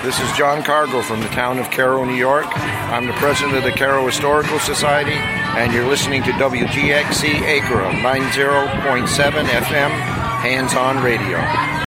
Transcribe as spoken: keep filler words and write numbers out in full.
This is John Cargo from the town of Cairo, New York. I'm the president of the Cairo Historical Society, and you're listening to W G X C Acra, ninety point seven F M, Hands On Radio.